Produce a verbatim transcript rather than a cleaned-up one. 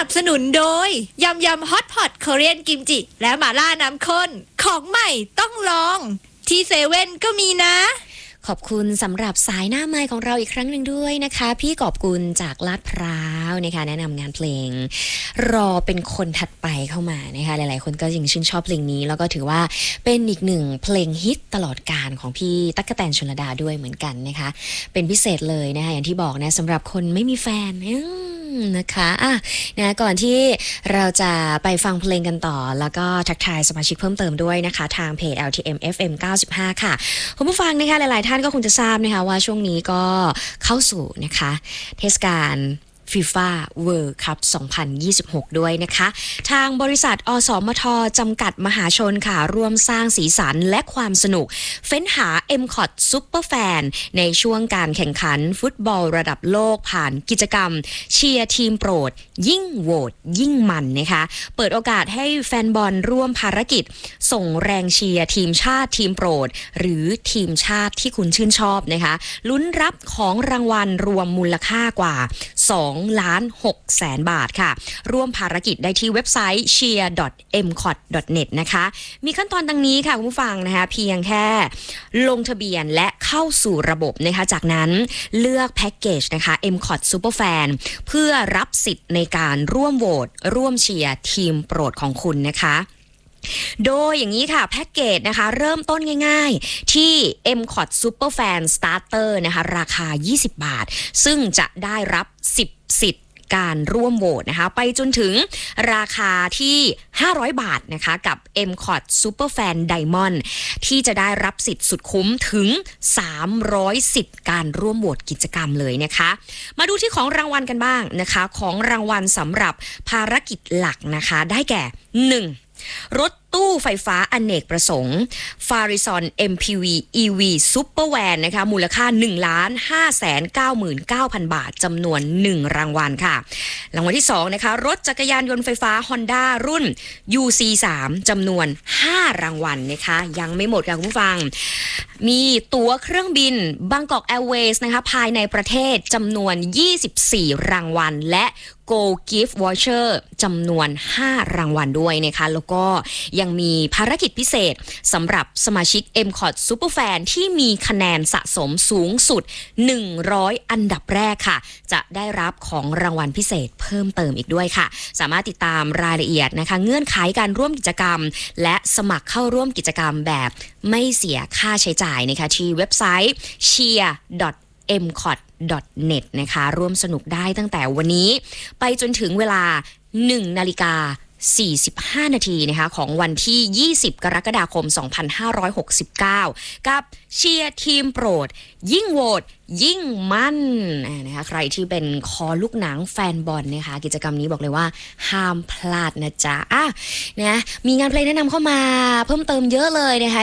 นับสนุนโดยยำยำฮอตพอตเกาหลีกิมจิและหม่าล่าน้ำข้นของใหม่ต้องลองที่เซเว่นก็มีนะขอบคุณสำหรับสายหน้าไมค์ของเราอีกครั้งหนึ่งด้วยนะคะพี่กอบกุลจากลาดพร้าวนะคะแนะนำงานเพลงรอเป็นคนถัดไปเข้ามานะคะหลายๆคนก็ยังชื่นชอบเพลงนี้แล้วก็ถือว่าเป็นอีกหนึ่งเพลงฮิตตลอดกาลของพี่ตั๊กแตนชลดาด้วยเหมือนกันนะคะเป็นพิเศษเลยนะคะอย่างที่บอกนะสำหรับคนไม่มีแฟนนะคะอ่ะนะก่อนที่เราจะไปฟังเพลงกันต่อแล้วก็ทักทายสมาชิกเพิ่มเติมด้วยนะคะทางเพจ แอล ที เอ็ม เอฟ เอ็ม เก้าสิบห้า ค่ะคุณผู้ฟังนะคะหลายๆท่านก็คงจะทราบนะคะว่าช่วงนี้ก็เข้าสู่นะคะเทศกาลฟีฟ่า World Cup สองพันยี่สิบหก ด้วยนะคะทางบริษัทอสมทจำกัดมหาชนค่ะร่วมสร้างสีสันและความสนุกเฟ้นหา เอ็ม คอท Super Fan ในช่วงการแข่งขันฟุตบอลระดับโลกผ่านกิจกรรมเชียร์ทีมโปรดยิ่งโหวตยิ่งมันนะคะเปิดโอกาสให้แฟนบอลร่วมภารกิจส่งแรงเชียร์ทีมชาติทีมโปรดหรือทีมชาติที่คุณชื่นชอบนะคะลุ้นรับของรางวัลรวมมูลค่ากว่าสองล้านหกแสนบาทค่ะร่วมภารกิจได้ที่เว็บไซต์ เชียร์ ดอท เอ็ม คอท ดอท เน็ต นะคะมีขั้นตอนดังนี้ค่ะคุณผู้ฟังนะคะเพียงแค่ลงทะเบียนและเข้าสู่ระบบนะคะจากนั้นเลือกแพ็กเกจนะคะ เอ็ม คอท Super Fan เพื่อรับสิทธิ์ในการร่วมโหวตร่วมเชียร์ทีมโปรดของคุณนะคะโดยอย่างนี้ค่ะแพ็กเกจนะคะเริ่มต้นง่ายๆที่ เอ็ม คอท Super Fan Starter นะคะราคายี่สิบบาทซึ่งจะได้รับสิบสิทธิ์การร่วมโหวตนะคะไปจนถึงราคาที่ห้าร้อยบาทนะคะกับ เอ็ม คอท Super Fan Diamond ที่จะได้รับสิทธิ์สุดคุ้มถึงสามร้อยสิทธิ์การร่วมโหวตกิจกรรมเลยนะคะมาดูที่ของรางวัลกันบ้างนะคะของรางวัลสำหรับภารกิจหลักนะคะได้แก่หนึ่งรถตู้ไฟฟ้าอเนกประสงค์ Farizon เอ็ม พี วี อี วี Super Van นะคะมูลค่า หนึ่งล้านห้าแสนเก้าหมื่นเก้าพัน บาทจำนวนหนึ่งรางวัลค่ะรางวัลที่สองนะคะรถจักรยานยนต์ไฟฟ้า Honda รุ่น ยู ซี สาม จำนวนห้ารางวัลนะคะยังไม่หมดค่ะคุณผู้ฟังมีตั๋วเครื่องบิน Bangkok Airways นะคะภายในประเทศจำนวนยี่สิบสี่รางวัลและ Go Gift Voucher จำนวนห้ารางวัลด้วยนะคะแล้วก็ยังมีภารกิจพิเศษสำหรับสมาชิก เอ็ม คอท Super Fan ที่มีคะแนนสะสมสูงสุดหนึ่งร้อยอันดับแรกค่ะจะได้รับของรางวัลพิเศษเพิ่มเติมอีกด้วยค่ะสามารถติดตามรายละเอียดนะคะเงื่อนไขการร่วมกิจกรรมและสมัครเข้าร่วมกิจกรรมแบบไม่เสียค่าใช้จ่ายนะคะที่เว็บไซต์ เชียร์ ดอท เอ็ม คอท ดอท เน็ต นะคะร่วมสนุกได้ตั้งแต่วันนี้ไปจนถึงเวลา หนึ่งนาฬิกาสี่สิบห้า นาทีนะคะของวันที่ยี่สิบกรกฎาคมสองพันห้าร้อยหกสิบเก้ากับเชียร์ทีมโปรดยิ่งโหวตยิ่งมั่นนะคะใครที่เป็นคอลูกหนังแฟนบอลนะคะกิจกรรมนี้บอกเลยว่าห้ามพลาดนะจ๊ะอ่ะนะมีงานเพลงแนะนำเข้ามาเพิ่มเติมเยอะเลยนะคะ